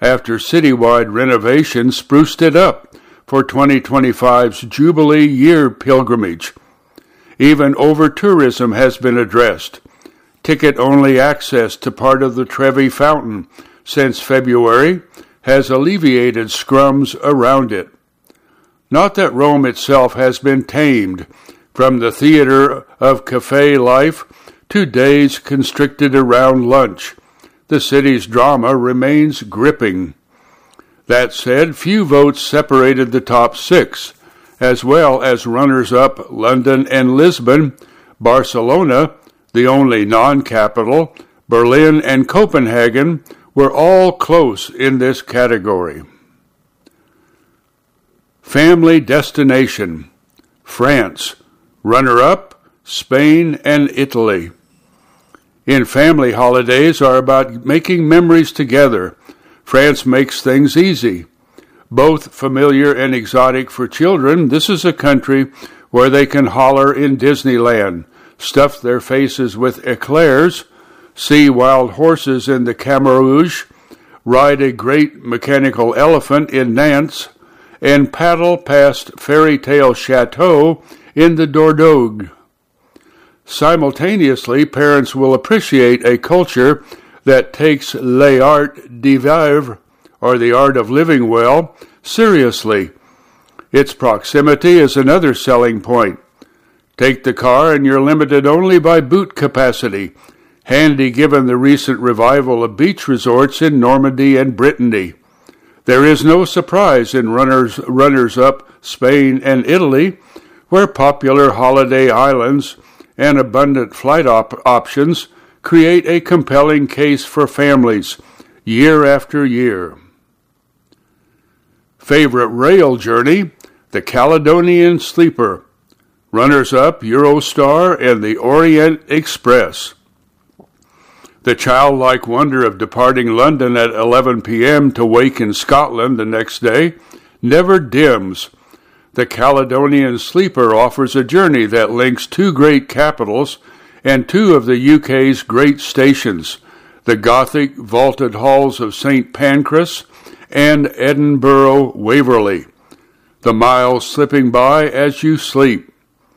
after citywide renovation spruced it up for 2025's Jubilee Year pilgrimage. Even over-tourism has been addressed. Ticket-only access to part of the Trevi Fountain since February has alleviated scrums around it. Not that Rome itself has been tamed, from the theater of cafe life to days constricted around lunch. The city's drama remains gripping. That said, few votes separated the top six, as well as runners-up London and Lisbon, Barcelona, the only non-capital, Berlin and Copenhagen were all close in this category. Family destination, France. Runner-up, Spain and Italy. In family, holidays are about making memories together. France makes things easy. Both familiar and exotic for children, this is a country where they can holler in Disneyland, stuff their faces with eclairs, see wild horses in the Camargue, ride a great mechanical elephant in Nantes, and paddle past fairy tale chateaux in the Dordogne. Simultaneously, parents will appreciate a culture that takes l'art de vivre, or the art of living well, seriously. Its proximity is another selling point. Take the car and you're limited only by boot capacity, handy given the recent revival of beach resorts in Normandy and Brittany. There is no surprise in runners-up Spain and Italy, where popular holiday islands and abundant flight options create a compelling case for families year after year. Favorite rail journey, the Caledonian Sleeper. Runners-up Eurostar and the Orient Express. The childlike wonder of departing London at 11 p.m. to wake in Scotland the next day never dims. The Caledonian Sleeper offers a journey that links two great capitals and two of the UK's great stations, the Gothic vaulted halls of St. Pancras and Edinburgh Waverley, the miles slipping by as you sleep.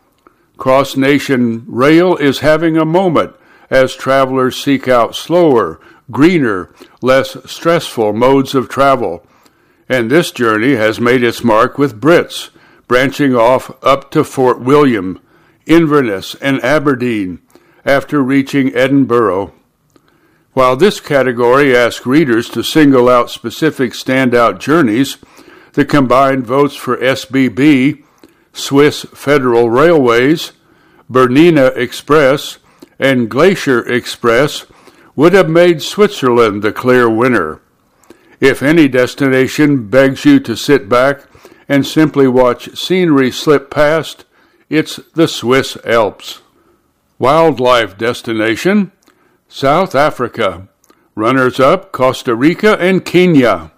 Cross Nation Rail is having a moment as travelers seek out slower, greener, less stressful modes of travel. And this journey has made its mark with Brits, branching off up to Fort William, Inverness, and Aberdeen after reaching Edinburgh. While this category asks readers to single out specific standout journeys, the combined votes for SBB, Swiss Federal Railways, Bernina Express, and Glacier Express would have made Switzerland the clear winner. If any destination begs you to sit back and simply watch scenery slip past, it's the Swiss Alps. Wildlife destination, South Africa. Runners-up, Costa Rica and Kenya.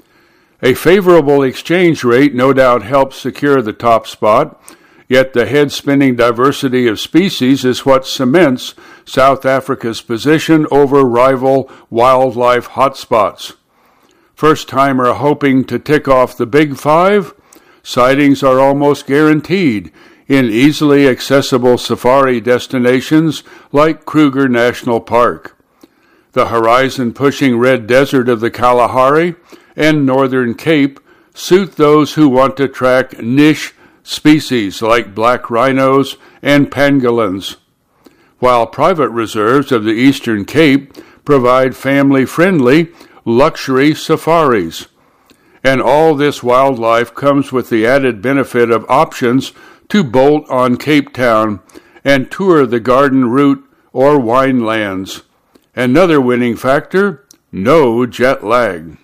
A favorable exchange rate no doubt helps secure the top spot, yet the head-spinning diversity of species is what cements South Africa's position over rival wildlife hotspots. First-timer hoping to tick off the Big Five? Sightings are almost guaranteed in easily accessible safari destinations like Kruger National Park. The horizon-pushing red desert of the Kalahari and Northern Cape suit those who want to track niche species like black rhinos and pangolins, while private reserves of the Eastern Cape provide family-friendly luxury safaris. And all this wildlife comes with the added benefit of options to bolt on Cape Town and tour the garden route or winelands. Another winning factor, no jet lag.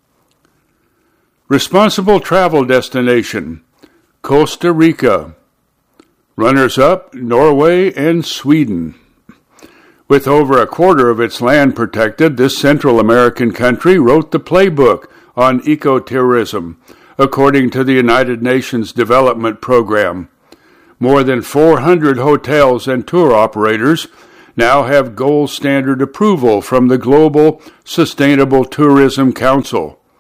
Responsible travel destination, Costa Rica. Runners-up, Norway and Sweden. With over a quarter of its land protected, this Central American country wrote the playbook on ecotourism, according to the United Nations Development Program. More than 400 hotels and tour operators now have gold standard approval from the Global Sustainable Tourism Council.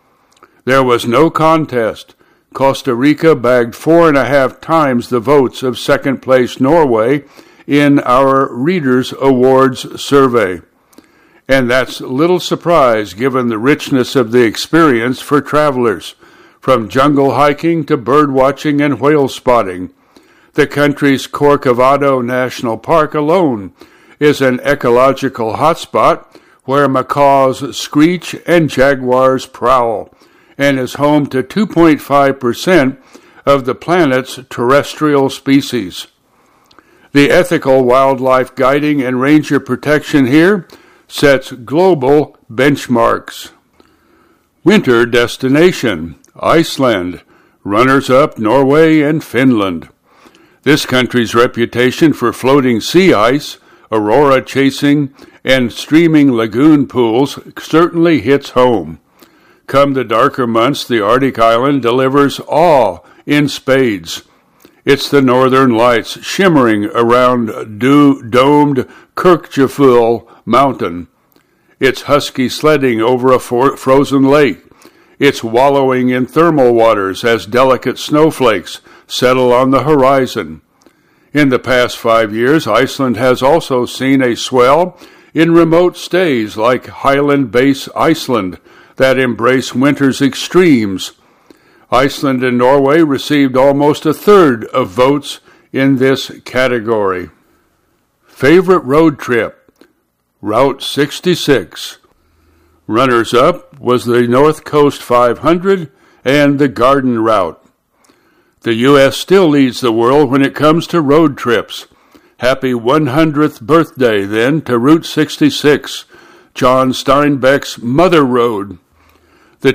There was no contest. Costa Rica bagged 4.5 times the votes of second-place Norway in our Readers' Awards survey. And that's little surprise given the richness of the experience for travelers, from jungle hiking to bird watching and whale spotting. The country's Corcovado National Park alone is an ecological hotspot where macaws screech and jaguars prowl, and is home to 2.5% of the planet's terrestrial species. The ethical wildlife guiding and ranger protection here sets global benchmarks. Winter destination, Iceland. Runners-up, Norway and Finland. This country's reputation for floating sea ice, aurora chasing, and streaming lagoon pools certainly hits home. Come the darker months, the Arctic island delivers awe in spades. It's the northern lights shimmering around domed Kirkjufell Mountain. It's husky sledding over a frozen lake. It's wallowing in thermal waters as delicate snowflakes settle on the horizon. In the past 5 years, Iceland has also seen a swell in remote stays like Highland Base Iceland that embrace winter's extremes. Iceland and Norway received almost a third of votes in this category. Favorite road trip, Route 66. Runners-up was the North Coast 500 and the Garden Route. The U.S. still leads the world when it comes to road trips. Happy 100th birthday, then, to Route 66, John Steinbeck's Mother Road. The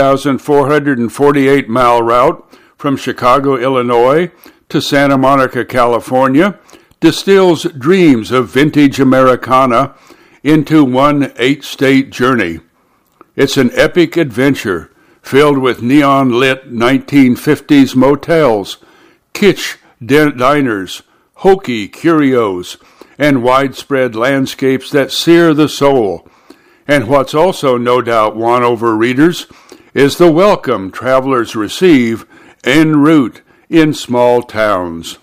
2,448-mile route from Chicago, Illinois to Santa Monica, California, distills dreams of vintage Americana into one 8-state journey. It's an epic adventure filled with neon-lit 1950s motels, kitsch diners, hokey curios, and widespread landscapes that sear the soul. And what's also no doubt won over readers is the welcome travelers receive en route in small towns.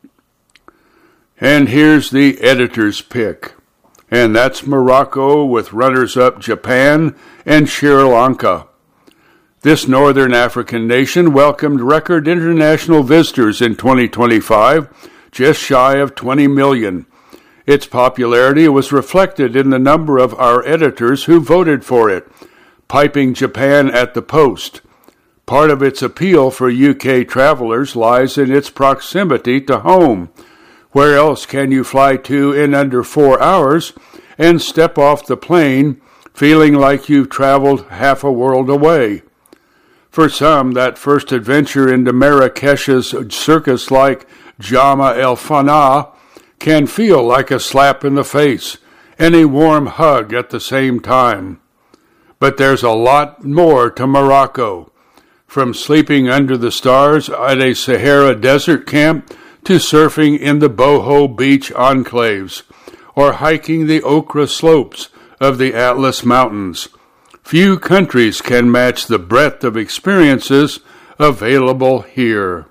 And here's the editor's pick. And that's Morocco with runners-up Japan and Sri Lanka. This northern African nation welcomed record international visitors in 2025, just shy of 20 million. Its popularity was reflected in the number of our editors who voted for it, piping Japan at the post. Part of its appeal for UK travelers lies in its proximity to home. Where else can you fly to in under 4 hours and step off the plane feeling like you've traveled half a world away? For some, that first adventure into Marrakesh's circus-like Jama el Fana can feel like a slap in the face and a warm hug at the same time. But there's a lot more to Morocco, from sleeping under the stars at a Sahara desert camp to surfing in the boho beach enclaves, or hiking the ochre slopes of the Atlas Mountains. Few countries can match the breadth of experiences available here.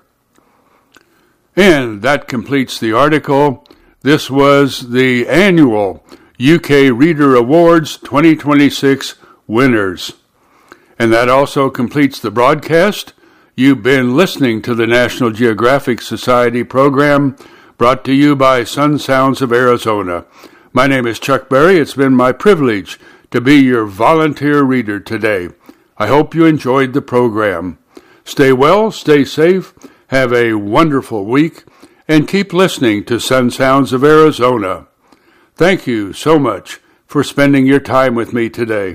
And that completes the article. This was the annual UK Reader Awards 2026 winners. And that also completes the broadcast. You've been listening to the National Geographic Society program brought to you by Sun Sounds of Arizona. My name is Chuck Berry. It's been my privilege to be your volunteer reader today. I hope you enjoyed the program. Stay well, stay safe, have a wonderful week, and keep listening to Sun Sounds of Arizona. Thank you so much for spending your time with me today.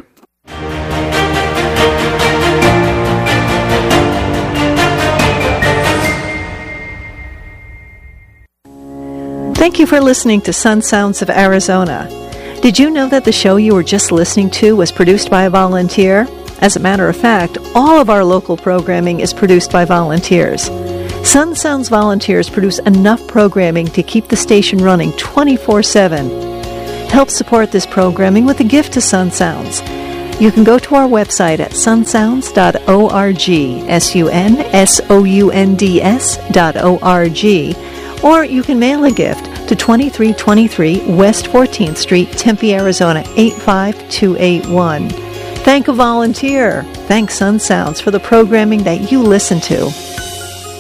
Thank you for listening to Sun Sounds of Arizona. Did you know that the show you were just listening to was produced by a volunteer? As a matter of fact, all of our local programming is produced by volunteers. Sun Sounds volunteers produce enough programming to keep the station running 24/7. Help support this programming with a gift to Sun Sounds. You can go to our website at sunsounds.org, sunsounds.org, or you can mail a gift to 2323 West 14th Street, Tempe, Arizona 85281. Thank a volunteer. Thank Sun Sounds for the programming that you listen to.